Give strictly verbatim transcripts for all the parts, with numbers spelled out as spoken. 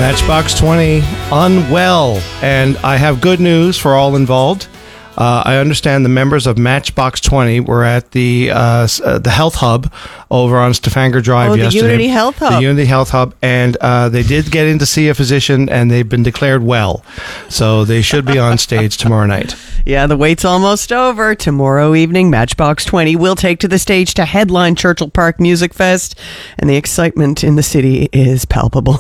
Matchbox twenty, unwell. And I have good news for all involved. Uh, I understand the members of Matchbox twenty were at the uh, uh, the Health Hub over on Stavanger Drive oh, yesterday. the Unity Health Hub. The Unity Health Hub. And uh, they did get in to see a physician, and they've been declared well. So they should be on stage tomorrow night. Yeah, the wait's almost over. Tomorrow evening, Matchbox twenty will take to the stage to headline Churchill Park Music Fest, and the excitement in the city is palpable.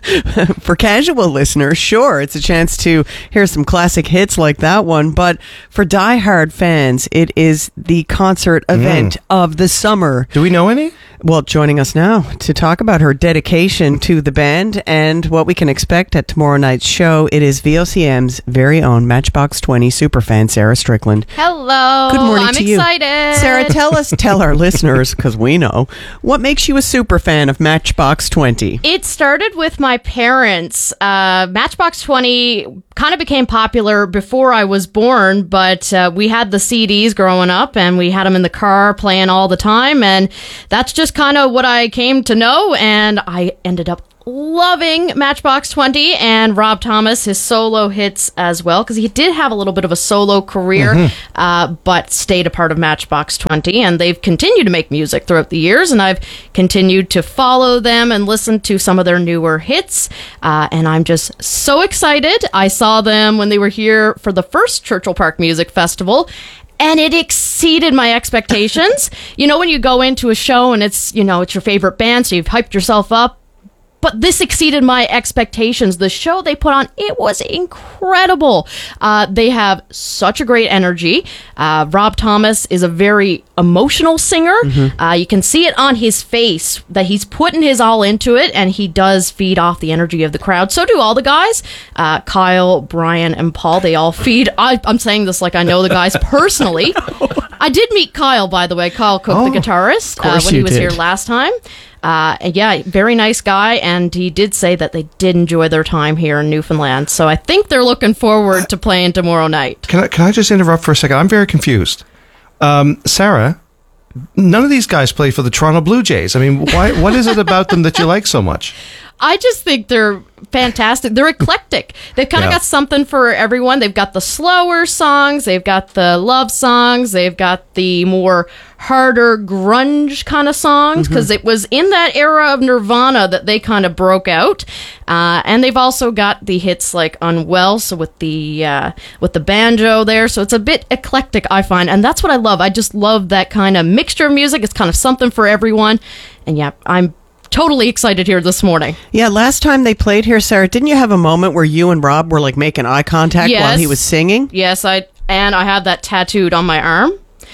For casual listeners, sure, it's a chance to hear some classic hits like that one, but for diehard fans, it is the concert event mm. of the summer. Do we know any? Well, joining us now to talk about her dedication to the band and what we can expect at tomorrow night's show, it is V O C M's very own Matchbox twenty superfan, Sarah Strickland. Hello. Good morning I'm to you. I'm excited. Sarah, tell us, tell our listeners, because we know, what makes you a superfan of Matchbox twenty? It started with my parents. Uh, Matchbox twenty kind of became popular before I was born, but uh, we had the C Ds growing up, and we had them in the car playing all the time, and that's just kind of what I came to know, and I ended up loving Matchbox twenty and Rob Thomas, his solo hits as well, because he did have a little bit of a solo career, mm-hmm. uh, but stayed a part of Matchbox twenty, and they've continued to make music throughout the years, and I've continued to follow them and listen to some of their newer hits, uh, and I'm just so excited. I saw them when they were here for the first Churchill Park Music Festival, and it exceeded my expectations. You know, when you go into a show and it's, you know, it's your favorite band, so you've hyped yourself up, but this exceeded my expectations. The show they put on, it was incredible. Uh, they have such a great energy. Uh, Rob Thomas is a very emotional singer. Mm-hmm. Uh, you can see it on his face that he's putting his all into it, and he does feed off the energy of the crowd. So do all the guys. Uh, Kyle, Brian, and Paul, they all feed. I, I'm saying this like I know the guys personally. I did meet Kyle, by the way. Kyle Cook, oh, the guitarist, uh, when he was did. here last time. Uh, yeah, very nice guy, and he did say that they did enjoy their time here in Newfoundland. So I think they're looking forward to playing tomorrow night. Can I, can I just interrupt for a second? I'm very confused. Um, Sarah, none of these guys play for the Toronto Blue Jays. I mean, why? What is it about them that you like so much? I just think they're fantastic. They're eclectic. They've kind of Yeah. got something for everyone. They've got the slower songs. They've got the love songs. They've got the more harder grunge kind of songs, because mm-hmm. it was in that era of Nirvana that they kind of broke out. Uh, and they've also got the hits like Unwell, so with the uh, with the banjo there. So it's a bit eclectic, I find. And that's what I love. I just love that kind of mixture of music. It's kind of something for everyone. And yeah, I'm totally excited here this morning. Yeah, last time they played here, Sarah, didn't you have a moment where you and Rob were like making eye contact Yes. while he was singing? Yes, I and I have that tattooed on my arm.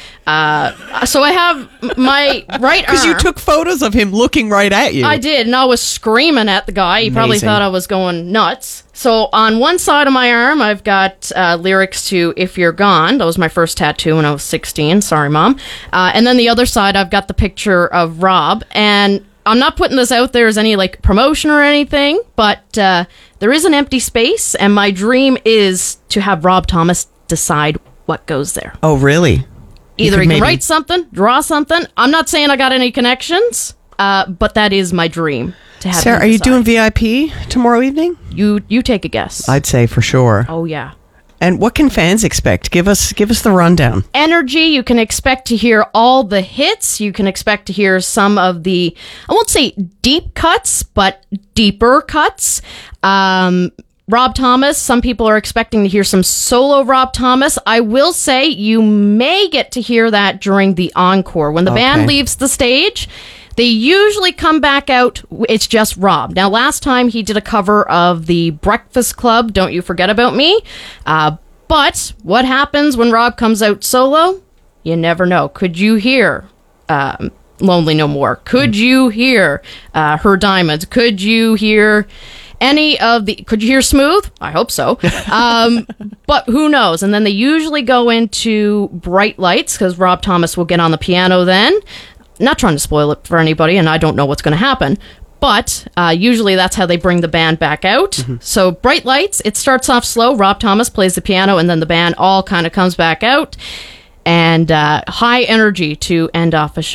Uh, so I have my right arm. Because you took photos of him looking right at you. I did, and I was screaming at the guy. He probably Amazing. thought I was going nuts. So on one side of my arm, I've got uh, lyrics to If You're Gone. That was my first tattoo when I was sixteen. Sorry, Mom. Uh, and then the other side, I've got the picture of Rob. And I'm not putting this out there as any like promotion or anything, but uh, there is an empty space, and my dream is to have Rob Thomas decide what goes there. Oh, really? Either could he can maybe- write something, draw something. I'm not saying I got any connections, uh, but that is my dream to have. Sarah, him are you decide. doing V I P tomorrow evening? You you take a guess. I'd say for sure. oh yeah. And what can fans expect? Give us give us the rundown. Energy, you can expect to hear all the hits. You can expect to hear some of the, I won't say deep cuts, but deeper cuts. Um, Rob Thomas, some people are expecting to hear some solo Rob Thomas. I will say you may get to hear that during the encore. When the Okay. band leaves the stage, they usually come back out, it's just Rob. Now, last time he did a cover of the Breakfast Club, Don't You Forget About Me. Uh, but what happens when Rob comes out solo? You never know. Could you hear um, Lonely No More? Could you hear uh, Her Diamonds? Could you hear any of the... Could you hear Smooth? I hope so. Um, but who knows? And then they usually go into Bright Lights, because Rob Thomas will get on the piano then. Not trying to spoil it for anybody, and I don't know what's going to happen, but uh, usually that's how they bring the band back out. Mm-hmm. So Bright Lights, it starts off slow. Rob Thomas plays the piano, and then the band all kind of comes back out. And uh, high energy to end off a show.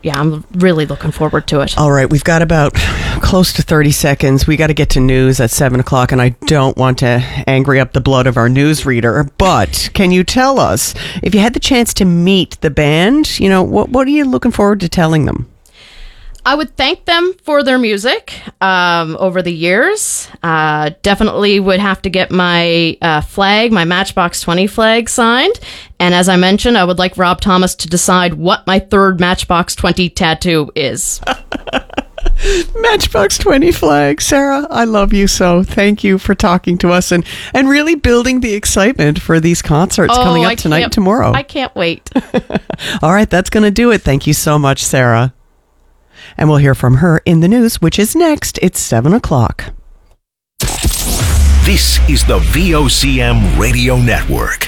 yeah, I'm really looking forward to it. All right, we've got about close to thirty seconds. We got to get to news at seven o'clock, and I don't want to angry up the blood of our newsreader, but can you tell us, if you had the chance to meet the band, you know, what, what are you looking forward to telling them? I would thank them for their music um, over the years. Uh, definitely would have to get my uh, flag, my Matchbox twenty flag signed. And as I mentioned, I would like Rob Thomas to decide what my third Matchbox twenty tattoo is. Matchbox twenty flag. Sarah, I love you so. Thank you for talking to us and, and really building the excitement for these concerts oh, coming up I tonight and can't- tomorrow. I can't wait. All right, that's going to do it. Thank you so much, Sarah. And we'll hear from her in the news, which is next. It's seven o'clock. This is the V O C M Radio Network.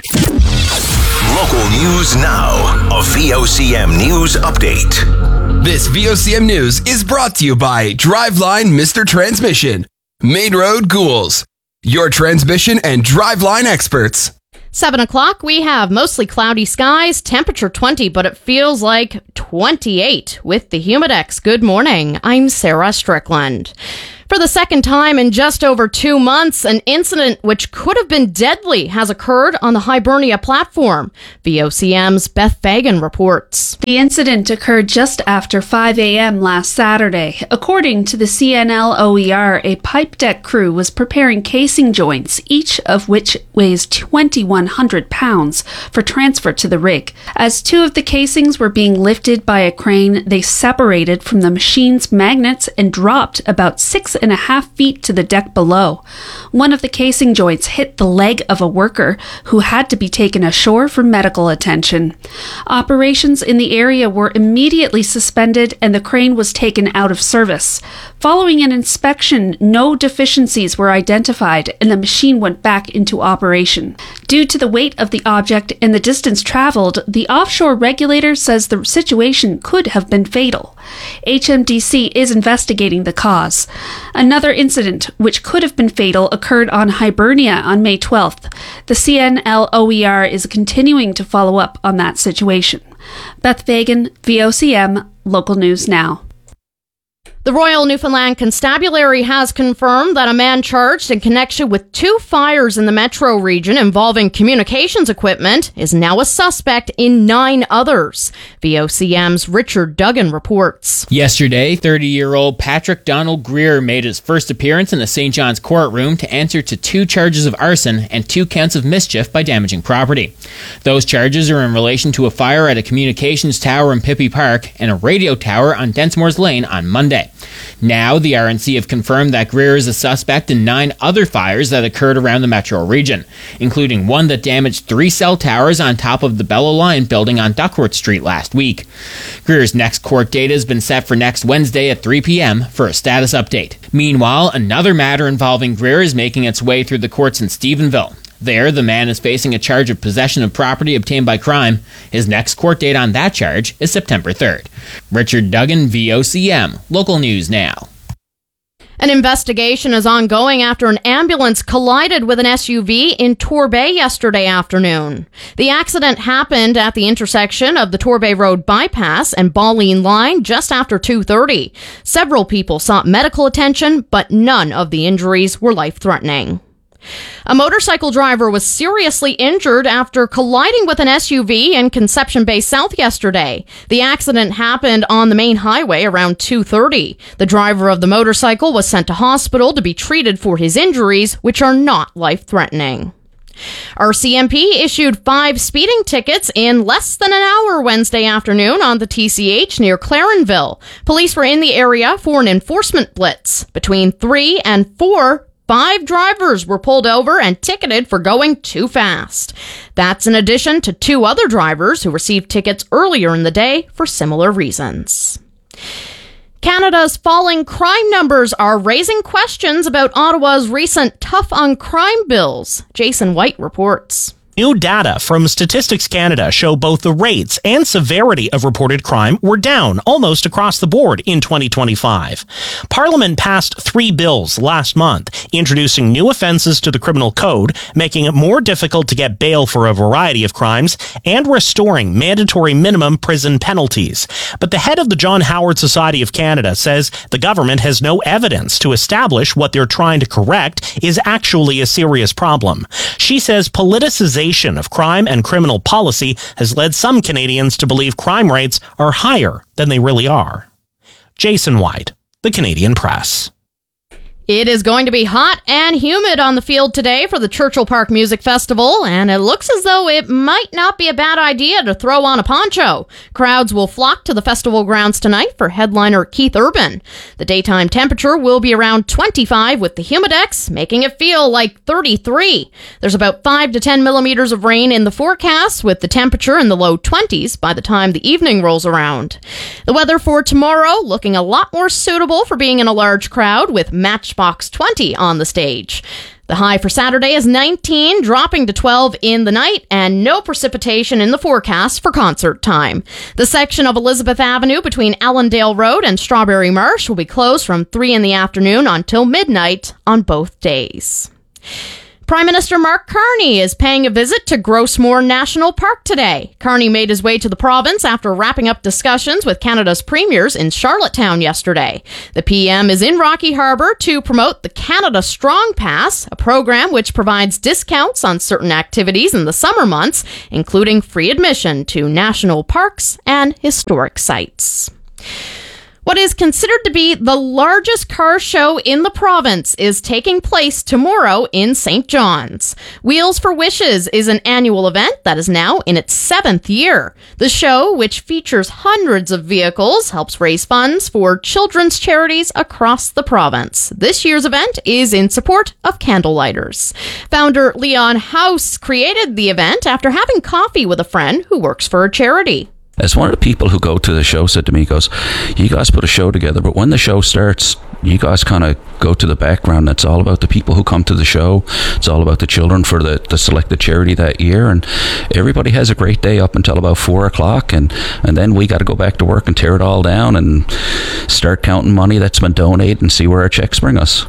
Local news now. A V O C M News Update. This V O C M News is brought to you by Driveline Mister Transmission, Main Road Ghouls, your transmission and driveline experts. Seven o'clock, we have mostly cloudy skies, temperature twenty, but it feels like twenty-eight with the Humidex. Good morning. I'm Sarah Strickland. For the second time in just over two months, an incident which could have been deadly has occurred on the Hibernia platform. V O C M's Beth Fagan reports. The incident occurred just after five a.m. last Saturday. According to the C N L O E R, a pipe deck crew was preparing casing joints, each of which weighs twenty-one hundred pounds, for transfer to the rig. As two of the casings were being lifted by a crane, they separated from the machine's magnets and dropped about six and a half feet to the deck below. One of the casing joints hit the leg of a worker who had to be taken ashore for medical attention. Operations in the area were immediately suspended and the crane was taken out of service. Following an inspection, no deficiencies were identified and the machine went back into operation. Due to the weight of the object and the distance traveled, the offshore regulator says the situation could have been fatal. H M D C is investigating the cause. Another incident, which could have been fatal, occurred on Hibernia on May twelfth. The C N L O E R is continuing to follow up on that situation. Beth Fagan, V O C M, Local News Now. The Royal Newfoundland Constabulary has confirmed that a man charged in connection with two fires in the metro region involving communications equipment is now a suspect in nine others. V O C M's Richard Duggan reports. Yesterday, thirty-year-old Patrick Donald Greer made his first appearance in the Saint John's courtroom to answer to two charges of arson and two counts of mischief by damaging property. Those charges are in relation to a fire at a communications tower in Pippy Park and a radio tower on Densmore's Lane on Monday. Now, the R N C have confirmed that Greer is a suspect in nine other fires that occurred around the metro region, including one that damaged three cell towers on top of the Bell Alliant building on Duckworth Street last week. Greer's next court date has been set for next Wednesday at three p.m. for a status update. Meanwhile, another matter involving Greer is making its way through the courts in Stephenville. There, the man is facing a charge of possession of property obtained by crime. His next court date on that charge is September third. Richard Duggan, V O C M, Local News Now. An investigation is ongoing after an ambulance collided with an S U V in Torbay yesterday afternoon. The accident happened at the intersection of the Torbay Road bypass and Balleen Line just after two thirty. Several people sought medical attention, but none of the injuries were life-threatening. A motorcycle driver was seriously injured after colliding with an S U V in Conception Bay South yesterday. The accident happened on the main highway around two thirty. The driver of the motorcycle was sent to hospital to be treated for his injuries, which are not life-threatening. R C M P issued five speeding tickets in less than an hour Wednesday afternoon on the T C H near Clarenville. Police were in the area for an enforcement blitz. Between three and four Five drivers were pulled over and ticketed for going too fast. That's in addition to two other drivers who received tickets earlier in the day for similar reasons. Canada's falling crime numbers are raising questions about Ottawa's recent tough on crime bills. Jason White reports. New data from Statistics Canada show both the rates and severity of reported crime were down almost across the board in twenty twenty-five. Parliament passed three bills last month, introducing new offences to the criminal code, making it more difficult to get bail for a variety of crimes, and restoring mandatory minimum prison penalties. But the head of the John Howard Society of Canada says the government has no evidence to establish what they're trying to correct is actually a serious problem. She says politicization of crime and criminal policy has led some Canadians to believe crime rates are higher than they really are. Jason White, The Canadian Press. It is going to be hot and humid on the field today for the Churchill Park Music Festival, and it looks as though it might not be a bad idea to throw on a poncho. Crowds will flock to the festival grounds tonight for headliner Keith Urban. The daytime temperature will be around twenty-five with the humidex, making it feel like thirty-three. There's about five to ten millimeters of rain in the forecast, with the temperature in the low twenties by the time the evening rolls around. The weather for tomorrow looking a lot more suitable for being in a large crowd, with Matchbox twenty on the stage. The high for Saturday is nineteen, dropping to twelve in the night, and no precipitation in the forecast for concert time. The section of Elizabeth Avenue between Allendale Road and Strawberry Marsh will be closed from three in the afternoon until midnight on both days. Prime Minister Mark Carney is paying a visit to Grossmoor National Park today. Carney made his way to the province after wrapping up discussions with Canada's premiers in Charlottetown yesterday. The P M is in Rocky Harbour to promote the Canada Strong Pass, a program which provides discounts on certain activities in the summer months, including free admission to national parks and historic sites. What is considered to be the largest car show in the province is taking place tomorrow in Saint John's. Wheels for Wishes is an annual event that is now in its seventh year. The show, which features hundreds of vehicles, helps raise funds for children's charities across the province. This year's event is in support of candlelighters. Founder Leon House created the event after having coffee with a friend who works for a charity. As one of the people who go to the show said to me, he goes, you guys put a show together, but when the show starts, you guys kind of go to the background. It's all about the people who come to the show. It's all about the children for the, the selected charity that year. And everybody has a great day up until about four o'clock. And, and then we got to go back to work and tear it all down and start counting money that's been donated and see where our checks bring us.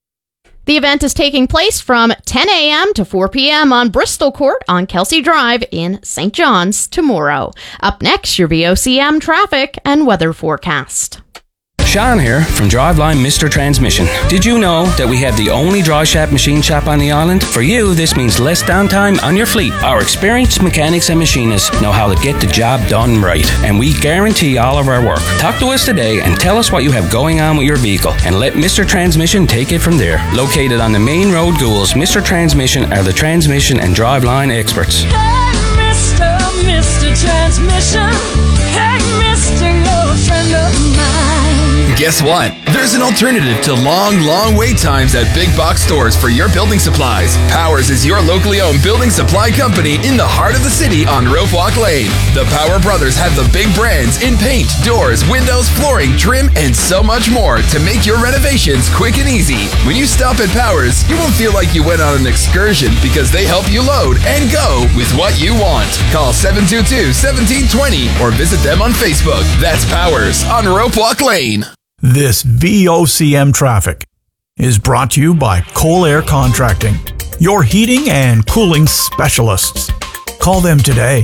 The event is taking place from ten a.m. to four p.m. on Bristol Court on Kelsey Drive in Saint John's tomorrow. Up next, your V O C M traffic and weather forecast. Sean here from Driveline Mister Transmission. Did you know that we have the only dry shop machine shop on the island? For you, this means less downtime on your fleet. Our experienced mechanics and machinists know how to get the job done right, and we guarantee all of our work. Talk to us today and tell us what you have going on with your vehicle, and let Mister Transmission take it from there. Located on the main road, Ghouls, Mister Transmission are the transmission and driveline experts. Hey, Mister, Mister Transmission. Hey, Mister, you're a friend of mine. Guess what? There's an alternative to long, long wait times at big box stores for your building supplies. Powers is your locally owned building supply company in the heart of the city on Rope Walk Lane. The Power Brothers have the big brands in paint, doors, windows, flooring, trim, and so much more to make your renovations quick and easy. When you stop at Powers, you won't feel like you went on an excursion because they help you load and go with what you want. Call seven two two, one seven two zero or visit them on Facebook. That's Powers on Rope Walk Lane. This V O C M traffic is brought to you by Coal Air Contracting, your heating and cooling specialists. Call them today.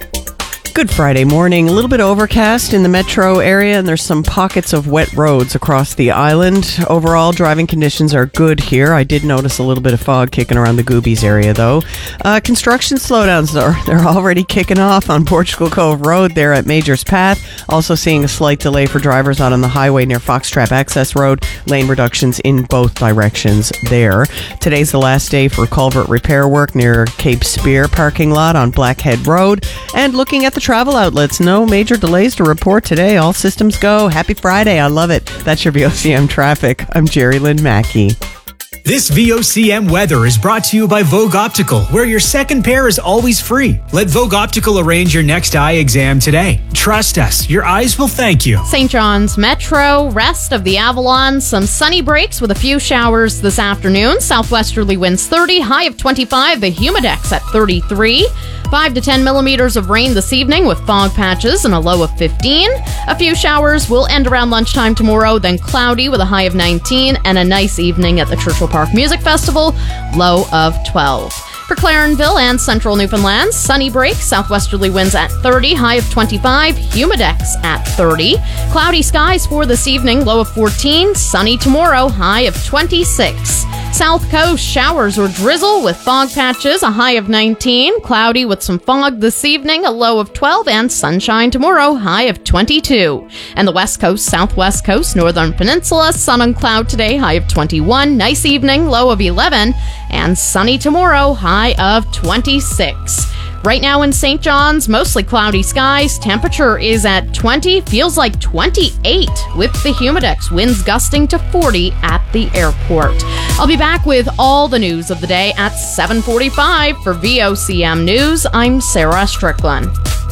Good Friday morning. A little bit overcast in the metro area, and there's some pockets of wet roads across the island. Overall, driving conditions are good here. I did notice a little bit of fog kicking around the Goobies area, though. Uh, construction slowdowns are they're already kicking off on Portugal Cove Road there at Major's Path. Also seeing a slight delay for drivers out on the highway near Foxtrap Access Road. Lane reductions in both directions there. Today's the last day for culvert repair work near Cape Spear parking lot on Blackhead Road. And looking at the travel outlets, no major delays to report today. All systems go. Happy Friday. I love it. That's your V O C M traffic. I'm Jerry Lynn Mackey. This V O C M weather is brought to you by Vogue Optical, where your second pair is always free. Let Vogue Optical arrange your next eye exam today. Trust us, your eyes will thank you. Saint John's Metro, rest of the Avalon, some sunny breaks with a few showers this afternoon. Southwesterly winds thirty, high of twenty-five, the Humidex at thirty-three. five to ten millimeters of rain this evening with fog patches and a low of fifteen. A few showers will end around lunchtime tomorrow, then cloudy with a high of nineteen, and a nice evening at the Churchill Park Music Festival, low of twelve. For Clarenville and central Newfoundland, sunny break, southwesterly winds at thirty, high of twenty-five, Humidex at thirty. Cloudy skies for this evening, low of fourteen, sunny tomorrow, high of twenty-six. South Coast, showers or drizzle with fog patches, a high of nineteen. Cloudy with some fog this evening, a low of twelve. And sunshine tomorrow, high of twenty-two. And the West Coast, Southwest Coast, Northern Peninsula, sun and cloud today, high of twenty-one. Nice evening, low of eleven. And sunny tomorrow, high of twenty-six. Right now in Saint John's, mostly cloudy skies. Temperature is at twenty, feels like twenty-eight with the Humidex. Winds gusting to forty at the airport. I'll be back with all the news of the day at seven forty-five for V O C M News. I'm Sarah Strickland.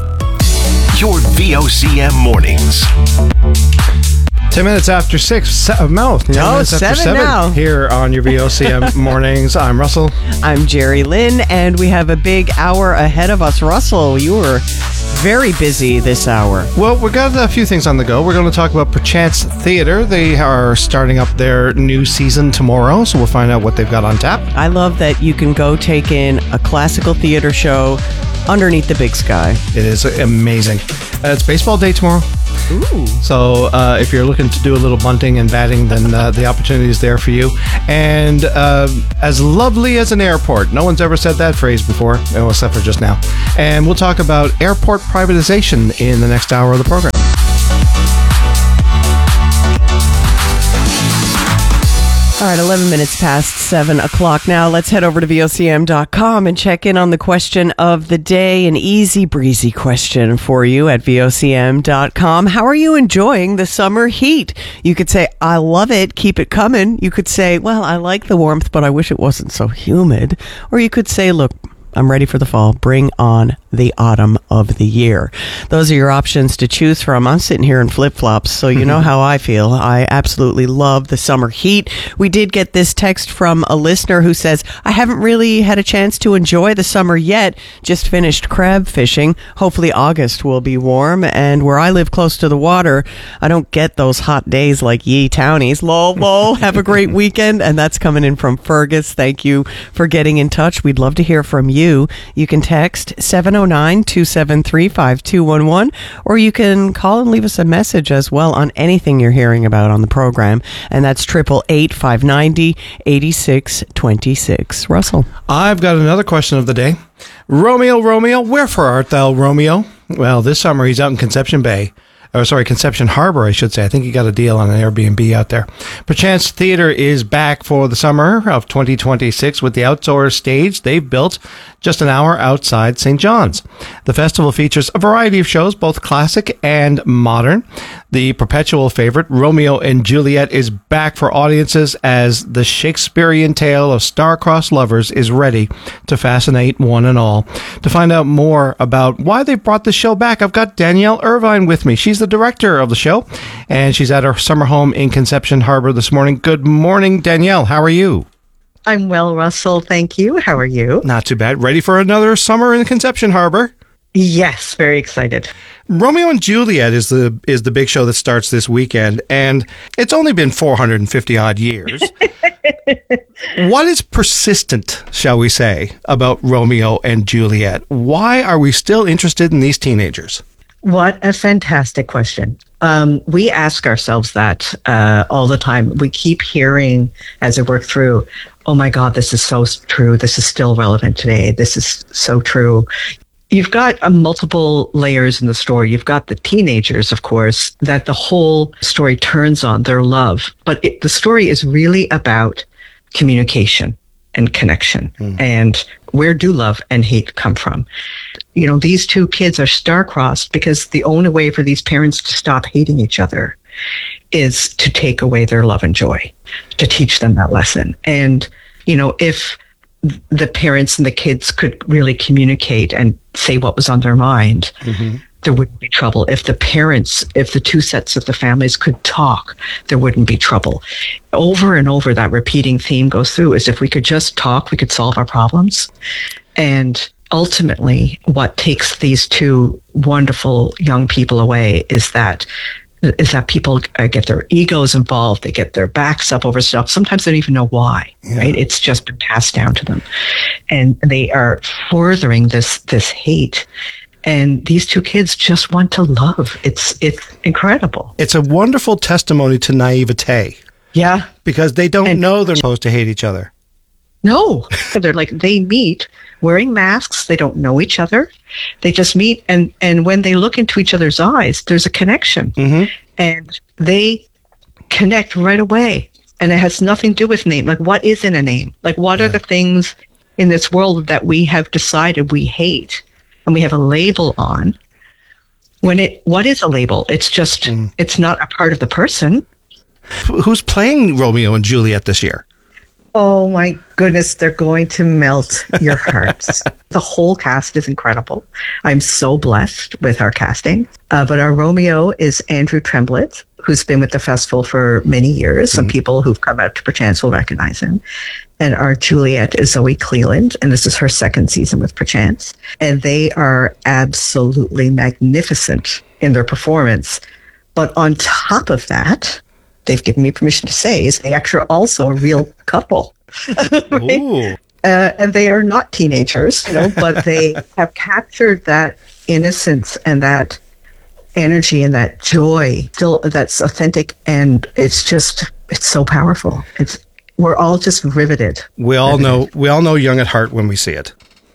Your V O C M mornings. Ten minutes after six. Se- no, ten No, minutes after seven seven now. here on your V O C M mornings. I'm Russell. I'm Jerry Lynn, and we have a big hour ahead of us. Russell, you were very busy this hour. Well, we've got a few things on the go. We're going to talk about Perchance Theater. They are starting up their new season tomorrow, so we'll find out what they've got on tap. I love that you can go take in a classical theater show underneath the big sky. It is amazing. Uh, it's baseball day tomorrow. Ooh. So uh, if you're looking to do a little bunting and batting, then uh, the opportunity is there for you. And uh, as lovely as an airport. No one's ever said that phrase before, well, except for just now. And we'll talk about airport privatization in the next hour of the program. All right, eleven minutes past seven o'clock now. Let's head over to V O C M dot com and check in on the question of the day. An easy breezy question for you at V O C M dot com. How are you enjoying the summer heat? You could say, I love it, keep it coming. You could say, well, I like the warmth, but I wish it wasn't so humid. Or you could say, look, I'm ready for the fall. Bring on the autumn of the year. Those are your options to choose from. I'm sitting here in flip-flops, so you know how I feel. I absolutely love the summer heat. We did get this text from a listener who says, I haven't really had a chance to enjoy the summer yet. Just finished crab fishing. Hopefully August will be warm, and where I live close to the water, I don't get those hot days like ye townies. Lol, lol. Have a great weekend. And that's coming in from Fergus. Thank you for getting in touch. We'd love to hear from you. You. You can text seven oh nine, two seven three, five two one one, or you can call and leave us a message as well on anything you're hearing about on the program. And that's triple eight, five ninety, eighty-six twenty-six. Russell. I've got another question of the day. Romeo, Romeo, wherefore art thou, Romeo? Well, this summer he's out in Conception Bay. Or sorry, Conception Harbor, I should say. I think he got a deal on an Airbnb out there. Perchance Theater is back for the summer of twenty twenty-six with the outdoor stage they've built just an hour outside Saint John's. The festival features a variety of shows, both classic and modern. The perpetual favorite, Romeo and Juliet, is back for audiences as the Shakespearean tale of star-crossed lovers is ready to fascinate one and all. To find out more about why they brought the show back, I've got Danielle Irvine with me. She's the director of the show, and she's at her summer home in Conception Harbor this morning. Good morning, Danielle. How are you? I'm well, Russell. Thank you. How are you? Not too bad. Ready for another summer in Conception Harbor? Yes, very excited. Romeo and Juliet is the is the big show that starts this weekend, and it's only been four hundred fifty odd years. What is persistent, shall we say, about Romeo and Juliet? Why are we still interested in these teenagers? What a fantastic question. Um, we ask ourselves that uh, all the time. We keep hearing as I work through, oh my God, this is so true. This is still relevant today. This is so true. You've got uh, multiple layers in the story. You've got the teenagers, of course, that the whole story turns on, their love. But it, the story is really about communication and connection. Mm. And where do love and hate come from? You know, these two kids are star-crossed because the only way for these parents to stop hating each other is to take away their love and joy, to teach them that lesson. And, you know, if the parents and the kids could really communicate and say what was on their mind, mm-hmm. there wouldn't be trouble. If the parents, if the two sets of the families could talk, there wouldn't be trouble. Over and over, that repeating theme goes through, is if we could just talk, we could solve our problems. And ultimately, what takes these two wonderful young people away is that is that people uh, get their egos involved. They get their backs up over stuff. Sometimes they don't even know why, yeah. right? It's just been passed down to them. And they are furthering this, this hate. And these two kids just want to love. It's, it's incredible. It's a wonderful testimony to naivete. Yeah. Because they don't and, know they're supposed to hate each other. No. They're like, they meet wearing masks. They don't know each other. They just meet. And, and when they look into each other's eyes, there's a connection. Mm-hmm. And they connect right away. And it has nothing to do with name. Like, what is in a name? Like, what yeah. are the things in this world that we have decided we hate and we have a label on? When it, what is a label? It's just, mm. it's not a part of the person. Who's playing Romeo and Juliet this year? Oh my goodness, they're going to melt your hearts. The whole cast is incredible. I'm so blessed with our casting. Uh, but our Romeo is Andrew Tremblett, who's been with the festival for many years. Mm-hmm. Some people who've come out to Perchance will recognize him. And our Juliet is Zoe Cleland, and this is her second season with Perchance. And they are absolutely magnificent in their performance. But on top of that, they've given me permission to say, is they actually are also a real couple. right? uh, and they are not teenagers, you know, but they have captured that innocence and that energy and that joy still that's authentic. And it's just, it's so powerful. It's, we're all just riveted. We all riveted. know, we all know Young at Heart when we see it.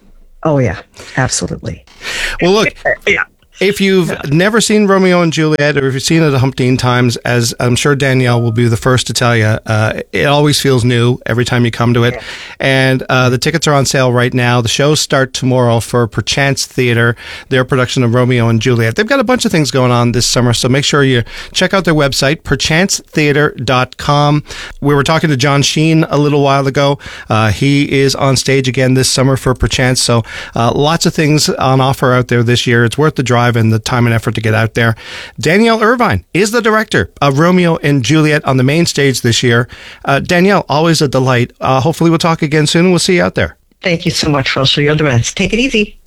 Oh yeah, absolutely. Well, look, yeah. If you've yeah. never seen Romeo and Juliet, or if you've seen it a humpteen times, as I'm sure Danielle will be the first to tell you, uh, it always feels new every time you come to it. Yeah. And uh, the tickets are on sale right now. The shows start tomorrow for Perchance Theatre, their production of Romeo and Juliet. They've got a bunch of things going on this summer, so make sure you check out their website, perchance theatre dot com. We were talking to John Sheen a little while ago. Uh, he is on stage again this summer for Perchance, so uh, lots of things on offer out there this year. It's worth the drive and the time and effort to get out there. Danielle Irvine is the director of Romeo and Juliet on the main stage this year. Uh, Danielle, always a delight. Uh, hopefully we'll talk again soon and we'll see you out there. Thank you so much, Russell. You're the best. Take it easy.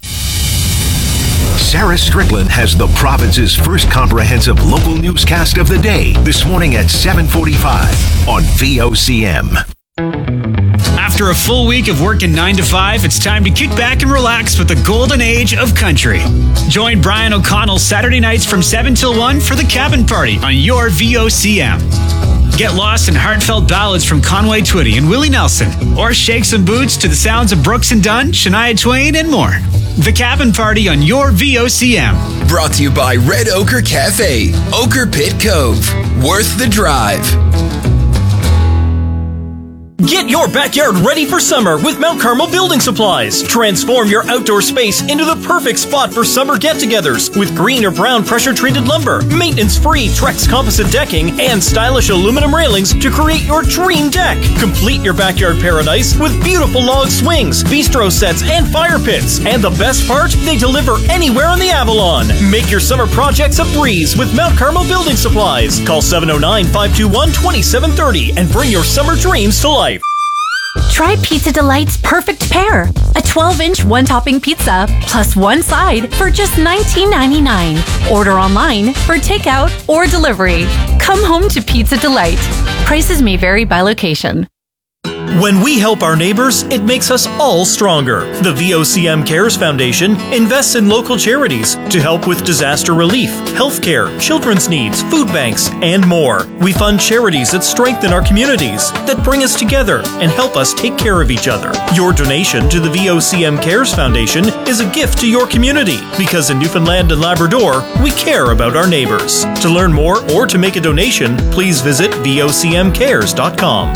Sarah Strickland has the province's first comprehensive local newscast of the day this morning at seven forty-five on V O C M. After a full week of working nine to five, it's time to kick back and relax with the golden age of country. Join Brian O'Connell Saturday nights from seven till one for the Cabin Party on your V O C M. Get lost in heartfelt ballads from Conway Twitty and Willie Nelson, or shake some boots to the sounds of Brooks and Dunn, Shania Twain, and more. The Cabin Party on your V O C M. Brought to you by Red Ochre Cafe, Ochre Pit Cove. Worth the drive. Get your backyard ready for summer with Mount Carmel Building Supplies. Transform your outdoor space into the perfect spot for summer get-togethers with green or brown pressure-treated lumber, maintenance-free Trex composite decking, and stylish aluminum railings to create your dream deck. Complete your backyard paradise with beautiful log swings, bistro sets, and fire pits. And the best part, they deliver anywhere on the Avalon. Make your summer projects a breeze with Mount Carmel Building Supplies. Call seven oh nine, five two one, two seven three oh and bring your summer dreams to life. Try Pizza Delight's Perfect Pair, a twelve-inch one-topping pizza plus one side for just nineteen ninety-nine. Order online for takeout or delivery. Come home to Pizza Delight. Prices may vary by location. When we help our neighbors, it makes us all stronger. The V O C M Cares Foundation invests in local charities to help with disaster relief, healthcare, children's needs, food banks, and more. We fund charities that strengthen our communities, that bring us together and help us take care of each other. Your donation to the V O C M Cares Foundation is a gift to your community, because in Newfoundland and Labrador, we care about our neighbors. To learn more or to make a donation, please visit V O C M cares dot com.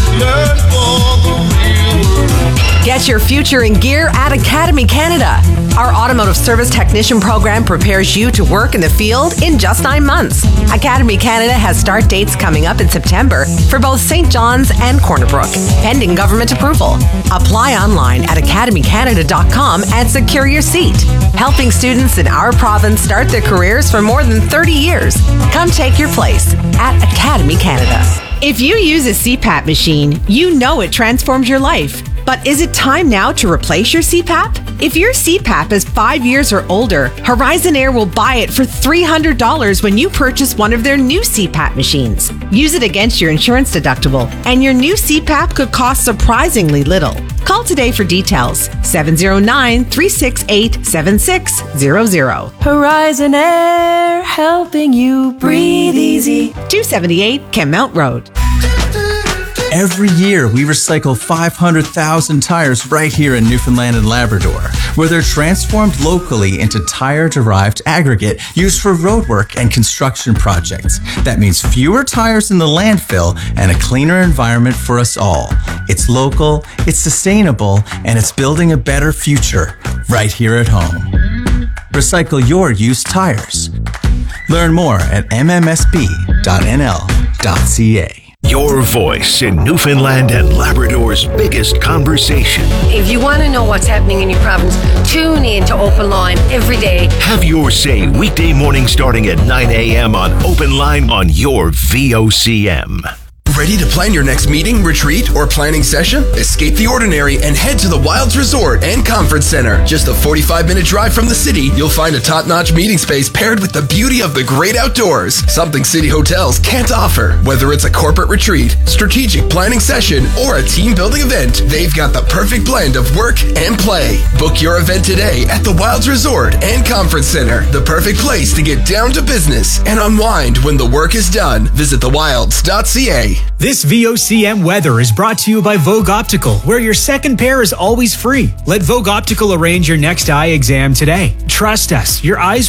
Get your future in gear at Academy Canada. Our automotive service technician program prepares you to work in the field in just nine months. Academy Canada has start dates coming up in September for both Saint John's and Corner Brook, pending government approval. Apply online at academy canada dot com and secure your seat. Helping students in our province start their careers for more than thirty years. Come take your place at Academy Canada. If you use a C PAP machine, you know it transforms your life. But is it time now to replace your C PAP? If your C PAP is five years or older, Horizon Air will buy it for three hundred dollars when you purchase one of their new C PAP machines. Use it against your insurance deductible, and your new C PAP could cost surprisingly little. Call today for details. seven oh nine, three six eight, seven six zero zero. Horizon Air, helping you breathe easy. two seventy-eight Kenmount Road. Every year, we recycle five hundred thousand tires right here in Newfoundland and Labrador, where they're transformed locally into tire-derived aggregate used for roadwork and construction projects. That means fewer tires in the landfill and a cleaner environment for us all. It's local, it's sustainable, and it's building a better future right here at home. Recycle your used tires. Learn more at m m s b dot n l dot c a. Your voice in Newfoundland and Labrador's biggest conversation. If you want to know what's happening in your province, tune in to Open Line every day. Have your say weekday morning starting at nine a.m. on Open Line on your V O C M. Ready to plan your next meeting, retreat, or planning session? Escape the ordinary and head to the Wilds Resort and Conference Center. Just a forty-five minute drive from the city, you'll find a top-notch meeting space paired with the beauty of the great outdoors. Something city hotels can't offer. Whether it's a corporate retreat, strategic planning session, or a team-building event, they've got the perfect blend of work and play. Book your event today at the Wilds Resort and Conference Center. The perfect place to get down to business and unwind when the work is done. Visit the wilds dot c a. This V O C M weather is brought to you by Vogue Optical, where your second pair is always free. Let Vogue Optical arrange your next eye exam today. Trust us, your eyes